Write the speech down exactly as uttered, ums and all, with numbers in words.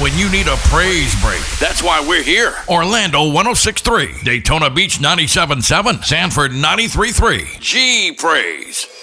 when you need a praise break. That's why we're here. Orlando one oh six point three, Daytona Beach ninety-seven point seven, Sanford ninety-three point three. G Praise.